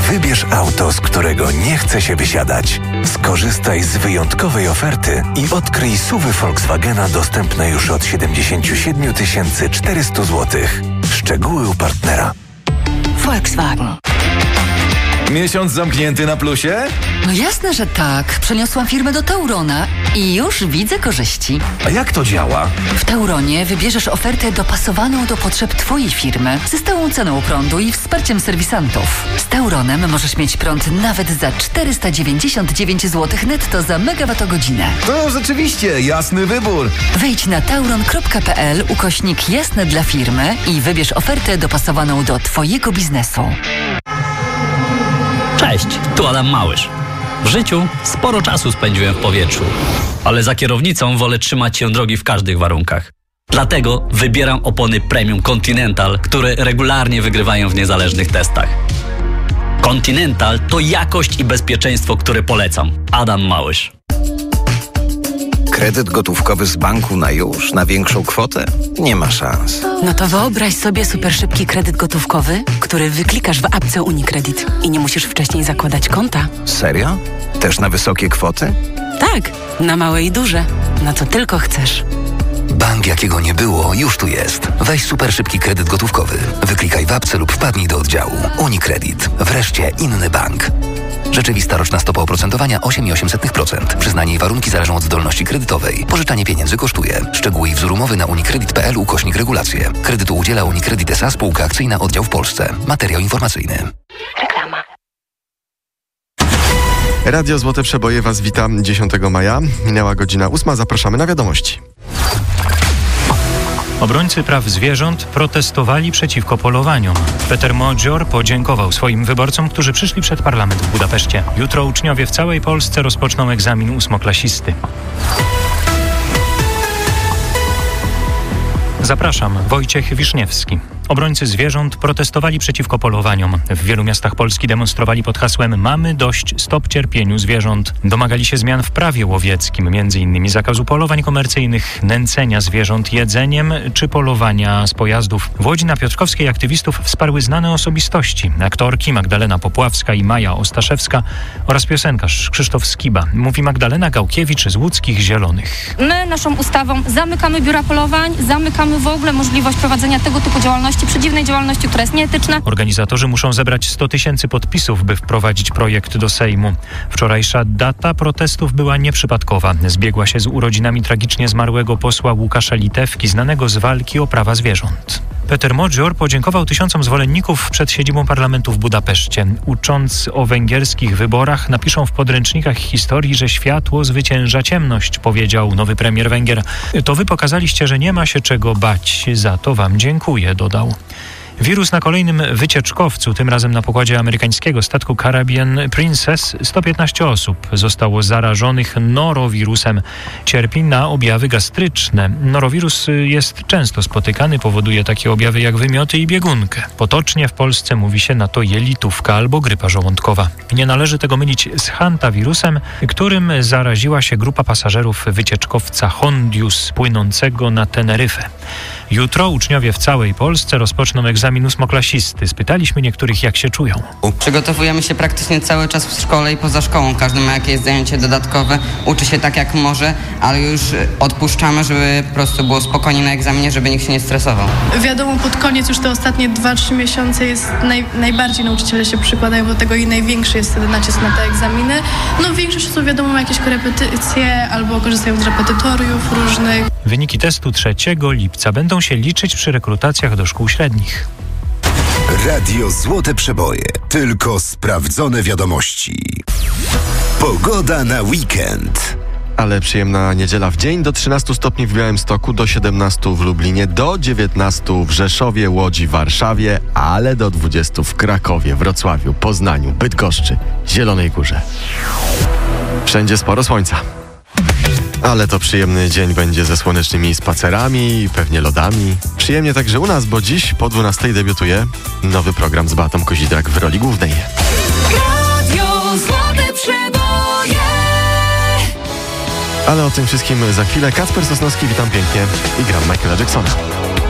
Wybierz auto, z którego nie chce się wysiadać. Skorzystaj z wyjątkowej oferty i odkryj SUV-y Volkswagena dostępne już od 77 400 zł. Szczegóły u partnera. Volkswagen. Miesiąc zamknięty na plusie? No jasne, że tak. Przeniosłam firmę do Taurona i już widzę korzyści. A jak to działa? W Tauronie wybierzesz ofertę dopasowaną do potrzeb Twojej firmy, ze stałą ceną prądu i wsparciem serwisantów. Z Tauronem możesz mieć prąd nawet za 499 zł netto za megawattogodzinę. To rzeczywiście jasny wybór. Wejdź na tauron.pl/jasne dla firmy i wybierz ofertę dopasowaną do Twojego biznesu. Cześć, tu Adam Małysz. W życiu sporo czasu spędziłem w powietrzu, ale za kierownicą wolę trzymać się drogi w każdych warunkach. Dlatego wybieram opony Premium Continental, które regularnie wygrywają w niezależnych testach. Continental to jakość i bezpieczeństwo, które polecam. Adam Małysz. Kredyt gotówkowy z banku na już, na większą kwotę? Nie ma szans. No to wyobraź sobie super szybki kredyt gotówkowy, który wyklikasz w apce UniCredit i nie musisz wcześniej zakładać konta. Serio? Też na wysokie kwoty? Tak, na małe i duże. Na co tylko chcesz. Bank jakiego nie było, już tu jest. Weź super szybki kredyt gotówkowy. Wyklikaj w apce lub wpadnij do oddziału. UniCredit. Wreszcie inny bank. Rzeczywista roczna stopa oprocentowania 8,8%. Przyznanie i warunki zależą od zdolności kredytowej. Pożyczanie pieniędzy kosztuje. Szczegóły i wzór umowy na unicredit.pl/regulacje. Kredytu udziela UniCredit S.A. Spółka akcyjna, oddział w Polsce. Materiał informacyjny. Reklama. Radio Złote Przeboje Was witam 10 maja. Minęła godzina 8. Zapraszamy na wiadomości. Obrońcy praw zwierząt protestowali przeciwko polowaniom. Peter Modzior podziękował swoim wyborcom, którzy przyszli przed parlament w Budapeszcie. Jutro uczniowie w całej Polsce rozpoczną egzamin ósmoklasisty. Zapraszam, Wojciech Wiszniewski. Obrońcy zwierząt protestowali przeciwko polowaniom. W wielu miastach Polski demonstrowali pod hasłem „Mamy dość, stop cierpieniu zwierząt”. Domagali się zmian w prawie łowieckim, m.in. zakazu polowań komercyjnych, nęcenia zwierząt jedzeniem czy polowania z pojazdów. W Łodzi na Piotrkowskiej aktywistów wsparły znane osobistości. Aktorki Magdalena Popławska i Maja Ostaszewska oraz piosenkarz Krzysztof Skiba. Mówi Magdalena Gałkiewicz z Łódzkich Zielonych. My naszą ustawą zamykamy biura polowań, zamykamy w ogóle możliwość prowadzenia tego typu działalności, przedziwnej działalności, która jest nieetyczna. Organizatorzy muszą zebrać 100 000 podpisów, by wprowadzić projekt do Sejmu. Wczorajsza data protestów była nieprzypadkowa. Zbiegła się z urodzinami tragicznie zmarłego posła Łukasza Litewki, znanego z walki o prawa zwierząt. Peter Modzior podziękował tysiącom zwolenników przed siedzibą parlamentu w Budapeszcie. Ucząc o węgierskich wyborach, napiszą w podręcznikach historii, że światło zwycięża ciemność, powiedział nowy premier Węgier. To wy pokazaliście, że nie ma się czego bać. Za to wam dziękuję, dodał. Wirus na kolejnym wycieczkowcu, tym razem na pokładzie amerykańskiego statku Caribbean Princess. 115 osób zostało zarażonych norowirusem. Cierpi na objawy gastryczne. Norowirus jest często spotykany, powoduje takie objawy jak wymioty i biegunkę. Potocznie w Polsce mówi się na to jelitówka albo grypa żołądkowa. Nie należy tego mylić z hantawirusem, którym zaraziła się grupa pasażerów wycieczkowca Hondius płynącego na Teneryfę. Jutro uczniowie w całej Polsce rozpoczną egzamin ósmoklasisty. Spytaliśmy niektórych, jak się czują. Przygotowujemy się praktycznie cały czas w szkole i poza szkołą. Każdy ma jakieś zajęcie dodatkowe, uczy się tak jak może, ale już odpuszczamy, żeby po prostu było spokojnie na egzaminie, żeby nikt się nie stresował. Wiadomo, pod koniec już te ostatnie 2-3 miesiące jest najbardziej nauczyciele się przykładają do tego i największy jest wtedy nacisk na te egzaminy. No większość osób wiadomo ma jakieś korepetycje albo korzystają z repetytoriów różnych. Wyniki testu 3 lipca będą się liczyć przy rekrutacjach do szkół średnich. Radio Złote Przeboje. Tylko sprawdzone wiadomości. Pogoda na weekend. Ale przyjemna niedziela w dzień. Do 13 stopni w Białymstoku, do 17 w Lublinie, do 19 w Rzeszowie, Łodzi, Warszawie, ale do 20 w Krakowie, Wrocławiu, Poznaniu, Bydgoszczy, Zielonej Górze. Wszędzie sporo słońca. Ale to przyjemny dzień będzie ze słonecznymi spacerami i pewnie lodami. Przyjemnie także u nas, bo dziś po 12 debiutuje nowy program z Beatą Kozidrak w roli głównej. Radio Złote Przeboje. Ale o tym wszystkim za chwilę. Kacper Sosnowski, witam pięknie i gram Michaela Jacksona.